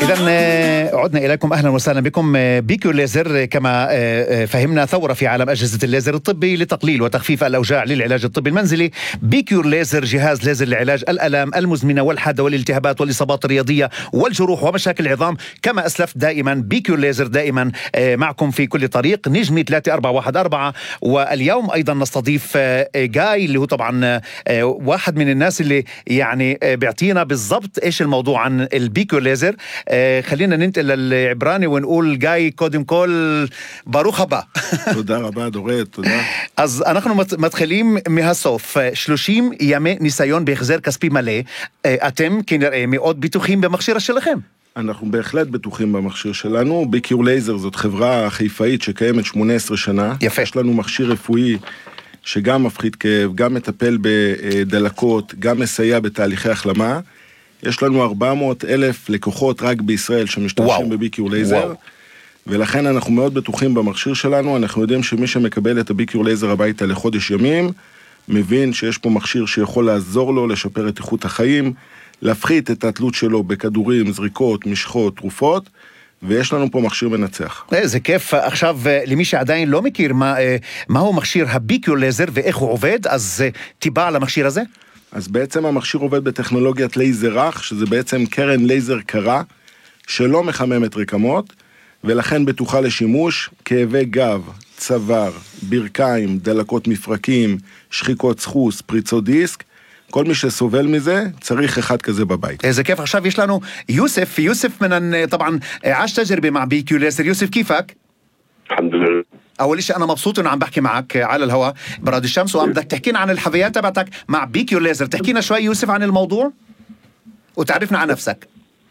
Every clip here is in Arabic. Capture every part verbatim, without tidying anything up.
إذن عدنا إليكم، أهلا وسهلا بكم. بيكيور ليزر كما فهمنا ثورة في عالم أجهزة الليزر الطبي لتقليل وتخفيف الأوجاع للعلاج الطبي المنزلي. بيكيور ليزر جهاز ليزر لعلاج الآلام المزمنة والحادة والالتهابات والإصابات الرياضية والجروح ومشاكل العظام. كما أسلفت دائما بيكيور ليزر دائما معكم في كل طريق. نجمي ثلاثة أربعة واحد أربعة. واليوم أيضا نستضيف جاي اللي هو طبعا واحد من الناس اللي يعني بيعطينا بالضبط إيش الموضوع عن البيكيور ليزر. خلينا ننتقل للعبراني ونقول جاي קודם כל ברוך הבא. תודה רבה דורית, תודה. אז אנחנו מתחילים מהסוף. שלושים ימי ניסיון בהחזר כספי מלא. אתם כנראה מאוד בטוחים במכשיר שלכם. אנחנו בהחלט בטוחים במכשיר שלנו. ביקיור לייזר זאת חברה חיפאית שקיימת שמונה עשרה שנה. יפה. יש לנו מכשיר רפואי שגם מפחית כאב, גם מטפל בדלקות, גם מסייע בתהליכי החלמה. יש לנו ארבע מאות אלף לקוחות רק בישראל שמשתמשים בביקיור לייזר, וואו. ולכן אנחנו מאוד בטוחים במכשיר שלנו. אנחנו יודעים שמי שמקבל את הביקיור לייזר הביתה לחודש ימים, מבין שיש פה מכשיר שיכול לעזור לו לשפר את איכות החיים, להפחית את התלות שלו בכדורים, זריקות, משחות, תרופות, ויש לנו פה מכשיר מנצח. זה כיף. עכשיו, למי שעדיין לא מכיר מה, מהו מכשיר הביקיור לייזר ואיך הוא עובד, אז תיבע על המכשיר הזה? אז בעצם המכשיר עובד בטכנולוגיית לייזר רך, שזה בעצם קרן לייזר קרה, שלא מחממת רקמות, ולכן בטוחה לשימוש. כאבי גב, צוואר, ברכיים, דלקות מפרקים, שחיקות סחוס, פריצות דיסק, כל מי שסובל מזה, צריך אחד כזה בבית. איזה כיף. עכשיו יש לנו יוסף, יוסף من طبعا عاش تجربة مع بيكيور ليزر. يوسف كيفك؟ الحمد لله. أول شيء أنا مبسوط إنه عم بحكي معك على الهواء براد الشمس، وعم بدك تحكينا عن الحفايات تبعتك مع بيكيور ليزر. تحكينا شوي يوسف عن الموضوع وتعرفنا عن نفسك.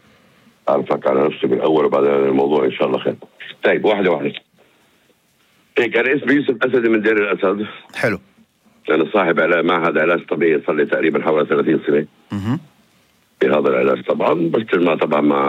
أعرفك على نفسي بالأول وبعدين الموضوع إن شاء الله خير. طيب واحدة واحدة. هيك أنا اسمي يوسف أسدي من دير الأسد. حلو. أنا صاحب علاج معهد علاج طبيعي صار لي تقريبا حوالي ثلاثين سنة. اها. في هذا العلاج طبعا بشتغل مع طبعا مع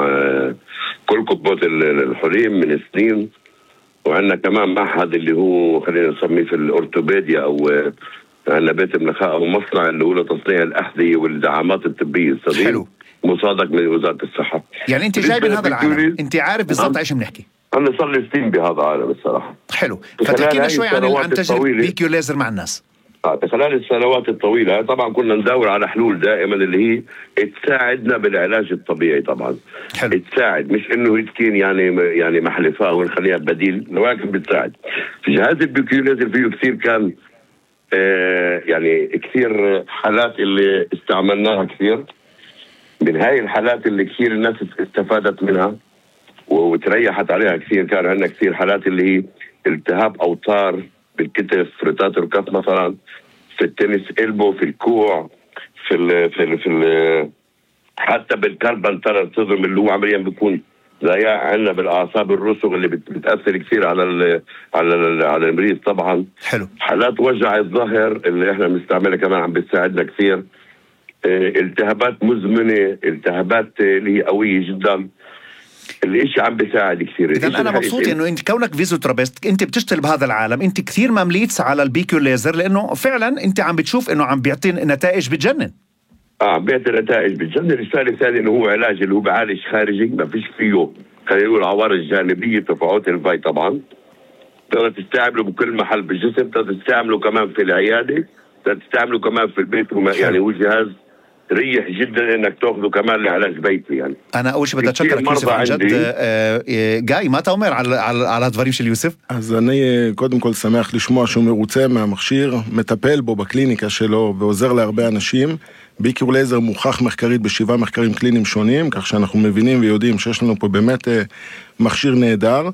كل قطبات الحليم من سنين. وعندنا كمان معهد اللي هو خلينا نسميه في الأورتوبيديا أو عندنا بيت ملخاء أو مصنع اللي هو لتصنيع الأحذية والدعامات الطبية الصغيرة. حلو. مصادق من وزارة الصحة. يعني أنت جاي من هذا العالم، أنت عارف بالضبط إيش بنحكي. أنا صار لي سنين بهذا العالم الصراحة. حلو. فتحكينا شوي عن عن تجربة بيكيور ليزر مع الناس. خلال السنوات الطويلة طبعا كنا ندور على حلول دائما اللي هي تساعدنا بالعلاج الطبيعي طبعا. حلو. تساعد مش انه يتكين يعني يعني محلفاه ونخليها بديل، ولكن بتساعد. في جهاز البيكيور ليزر فيه كثير كان آه يعني كثير حالات اللي استعملناها كثير. من هاي الحالات اللي كثير الناس استفادت منها وتريحت عليها كثير. كان عندنا كثير حالات اللي هي التهاب اوتار بالكتف، روتاتور الكف مثلا، في التنس إلبو، في الكوع، في ال في ال في ال حتى بالكربن ترى تضرم اللي هو عمليا بيكون ضياع عندنا بالاعصاب الرسغ اللي بتاثر كثير على ال على ال على المريض طبعا. حلو. حالات وجع الظهر اللي احنا بنستعملها كمان عم بتساعدنا كثير. اه التهابات مزمنه، التهابات اللي هي قويه جدا، الاشي عم بيساعد كثير. إذن أنا مبسوط إنه أنت كونك فيزيوثيرابيست، أنت بتشتغل بهذا العالم، أنت كثير ممليت على البيكيور ليزر لأنه فعلا أنت عم بتشوف إنه عم بيعطي نتائج بتجنن. آه بيعطي نتائج بتجنن. الرسالة الثانية إنه هو علاج اللي هو بعالج خارجي، ما فيش فيه خلينا نقول عوارض جانبية تفاعلات الفاي طبعا. تقدر تستعمله بكل محل بالجسم، تقدر تستعمله كمان في العيادة، تقدر تستعمله كمان في البيت. يعني هو جهاز ريح جدا انك تاخذه كمان لعلاج بيتي. يعني انا اول شيء بدي اتشكرك يوسف عن جد. גיא, מה אתה אומר על על על הדברים של יוסף? אז אני קודם כל שמח לשמוע שהוא מרוצה מהמכשיר, מטפל בו בקליניקה שלו ועוזר להרבה אנשים. ביקיור לייזר מוכח מחקרית בשבעה מחקרים קליניים שונים, כך שאנחנו מבינים ויודעים שיש לנו פה באמת מכשיר נהדר.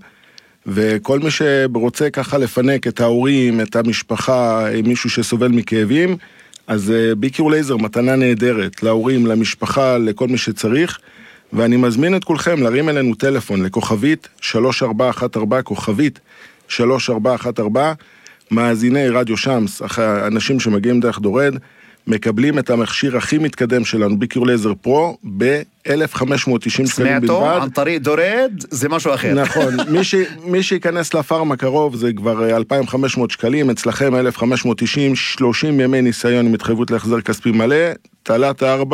וכל מי שרוצה ככה לפנק את ההורים, את המשפחה, מישהו שסובל מכאבים, אז ביקיור לייזר מתנה נהדרת להורים, למשפחה, לכל מי שצריך. ואני מזמין את כולכם להרים אלינו טלפון לכוכבית שלוש ארבע אחת ארבע, כוכבית שלוש ארבע אחת ארבע. מאזיני רדיו שמס, אנשים שמגיעים דרך דורד, מקבלים את המכשיר הכי מתקדם שלנו, ביקיור לייזר פרו, ב-אלף חמש מאות תשעים שקלים בלבד. סמעתו, ען طريق דורד, זה משהו אחר. נכון, מי, ש... מי שיכנס לפארם הקרוב זה כבר אלפיים וחמש מאות שקלים, אצלכם אלף חמש מאות תשעים, שלושים ימי ניסיון עם התחייבות להחזר כספי מלא, תעלת הארבע.